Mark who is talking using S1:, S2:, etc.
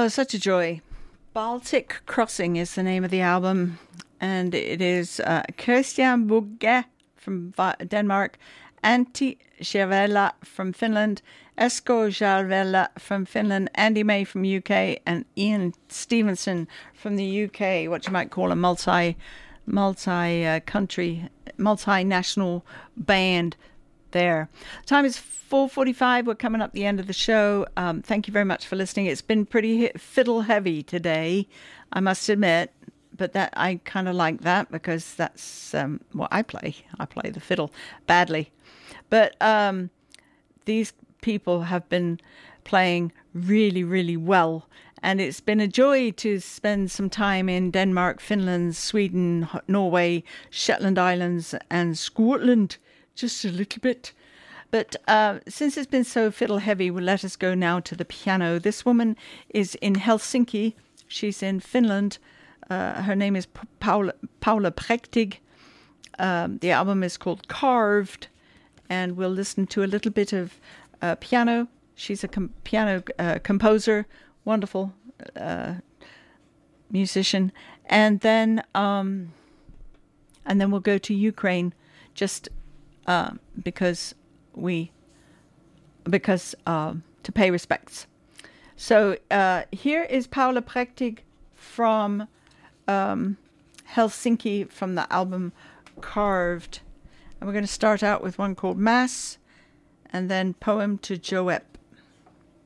S1: Oh, such a joy. Baltic Crossing is the name of the album, and it is Christian Bugge from Denmark, Antti Järvela from Finland, Esko Järvela from Finland, Andy May from UK, and Ian Stevenson from the UK, what you might call a multi-country, multinational band there. Time is 4:45. We're coming up the end of the show. Thank you very much for listening. It's been pretty fiddle heavy today, I must admit, but that I kind of like that because that's what I play. I play the fiddle badly, but these people have been playing really, really well. And it's been a joy to spend some time in Denmark, Finland, Sweden, Norway, Shetland Islands, and Scotland. Just a little bit. But since it's been so fiddle heavy, well, let us go now to the piano. This woman is in Helsinki. She's in Finland. Her name is Paula Prächtig. The album is called Carved. And we'll listen to a little bit of piano. She's a piano composer, wonderful musician. And then we'll go to Ukraine just because to pay respects. So here is Paula Prächtig from Helsinki from the album Carved. And we're going to start out with one called Mass and then Poem to Joep.